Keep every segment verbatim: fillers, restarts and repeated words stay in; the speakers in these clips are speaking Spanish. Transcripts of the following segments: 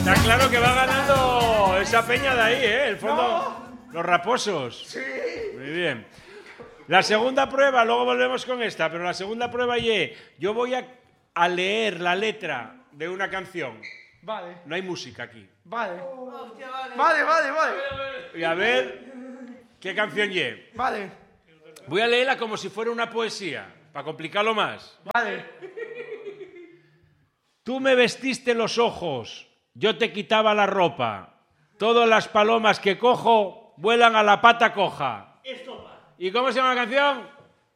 Está claro que va ganando esa peña de ahí, ¿eh? El fondo, no. Los raposos. Sí. Muy bien. La segunda prueba, luego volvemos con esta, pero la segunda prueba, ye, yo voy a, a leer la letra de una canción. Vale. No hay música aquí. Vale. Oh, hostia, vale. Vale, vale, vale. Y a ver qué canción ye. Vale. Voy a leerla como si fuera una poesía, para complicarlo más. Vale. Tú me vestiste los ojos, yo te quitaba la ropa. Todas las palomas que cojo vuelan a la pata coja. Esto va. ¿Y cómo se llama la canción?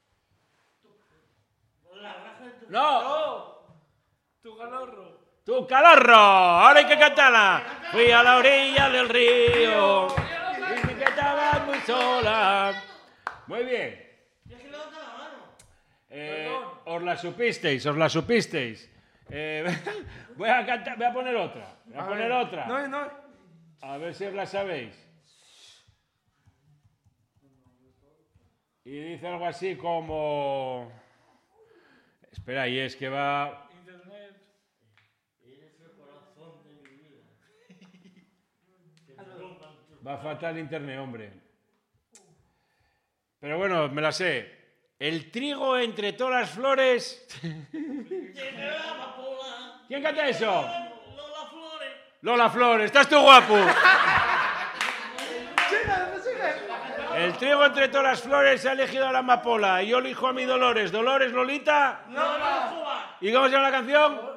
La raja de tu... No. No. Tu calorro. ¡Tu calorro! Ahora hay que cantarla. Fui a la orilla del río y vi que estabas muy sola. Muy bien. Ya se levanta la mano. Eh, os la supisteis, os la supisteis. Eh, voy a cantar, voy a poner otra. Voy a, A poner ver. otra. No, no. A ver si os la sabéis. Y dice algo así como... Espera, y es que va... Internet. Eres el corazón de mi vida. Va fatal internet, hombre. Pero bueno, me la sé. El trigo entre todas las flores... Tiene la amapola. ¿Quién canta eso? Lola Flores. Lola Flores, estás tú guapo. Sigue, sigue. El trigo entre todas las flores ha elegido a la amapola y yo elijo a mi Dolores. ¿Dolores, Lolita? Lola. ¿Y cómo se llama la canción?